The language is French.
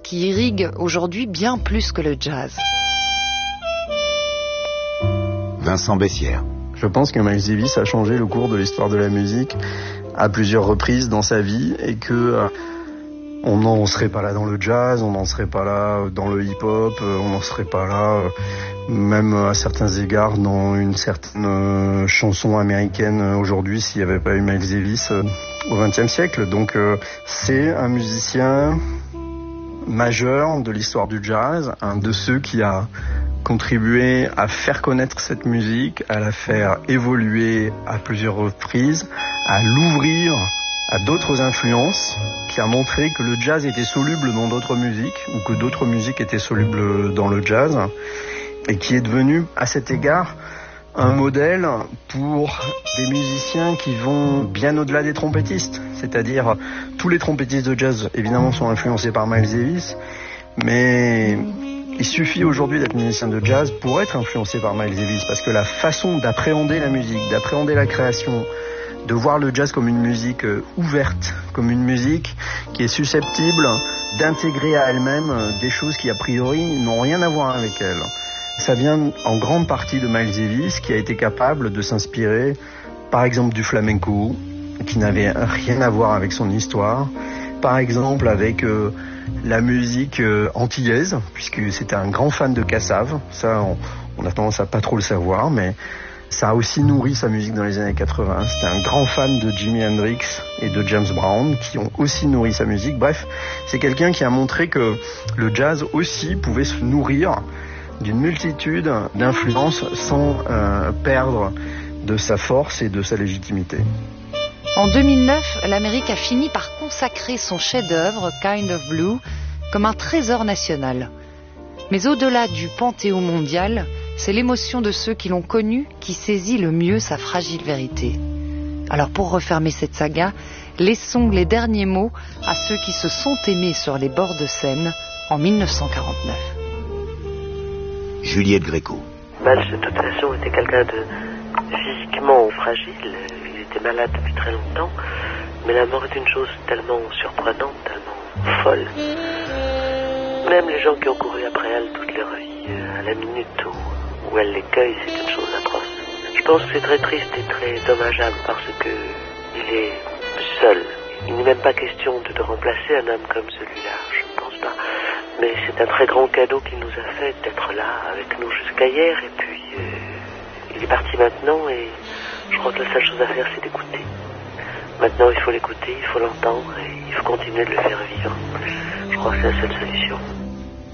qui irrigue aujourd'hui bien plus que le jazz. Vincent Bessières. Je pense que Miles Davis a changé le cours de l'histoire de la musique à plusieurs reprises dans sa vie et que on n'en serait pas là dans le jazz, on n'en serait pas là dans le hip-hop, on n'en serait pas là même à certains égards dans une certaine chanson américaine aujourd'hui s'il n'y avait pas eu Miles Davis au XXe siècle. Donc c'est un musicien majeur de l'histoire du jazz, un de ceux qui a contribué à faire connaître cette musique, à la faire évoluer à plusieurs reprises, à l'ouvrir à d'autres influences, qui a montré que le jazz était soluble dans d'autres musiques ou que d'autres musiques étaient solubles dans le jazz et qui est devenu à cet égard un modèle pour des musiciens qui vont bien au-delà des trompettistes. C'est-à-dire, tous les trompettistes de jazz, évidemment, sont influencés par Miles Davis, mais il suffit aujourd'hui d'être musicien de jazz pour être influencé par Miles Davis, parce que la façon d'appréhender la musique, d'appréhender la création, de voir le jazz comme une musique ouverte, comme une musique qui est susceptible d'intégrer à elle-même des choses qui a priori n'ont rien à voir avec elle. Ça vient en grande partie de Miles Davis, qui a été capable de s'inspirer par exemple du flamenco, qui n'avait rien à voir avec son histoire, par exemple avec la musique antillaise, puisque c'était un grand fan de Cassave. Ça, on a tendance à pas trop le savoir, mais ça a aussi nourri sa musique dans les années 80. C'était un grand fan de Jimi Hendrix et de James Brown, qui ont aussi nourri sa musique. Bref, c'est quelqu'un qui a montré que le jazz aussi pouvait se nourrir d'une multitude d'influences sans perdre de sa force et de sa légitimité. En 2009, l'Amérique a fini par consacrer son chef-d'œuvre, Kind of Blue, comme un trésor national. Mais au-delà du panthéon mondial, c'est l'émotion de ceux qui l'ont connu qui saisit le mieux sa fragile vérité. Alors pour refermer cette saga, laissons les derniers mots à ceux qui se sont aimés sur les bords de Seine en 1949. Juliette Gréco. Miles, de toute façon, était quelqu'un de physiquement fragile. Il était malade depuis très longtemps. Mais la mort est une chose tellement surprenante, tellement folle. Même les gens qui ont couru après elle toute leur vie, à la minute où elle les cueille, c'est une chose atroce. Je pense que c'est très triste et très dommageable parce que il est seul. Il n'est même pas question de remplacer un homme comme celui-là, je ne pense pas. Mais c'est un très grand cadeau qu'il nous a fait d'être là avec nous jusqu'à hier. Et puis, il est parti maintenant et je crois que la seule chose à faire, c'est d'écouter. Maintenant, il faut l'écouter, il faut l'entendre et il faut continuer de le faire vivre. Je crois que c'est la seule solution.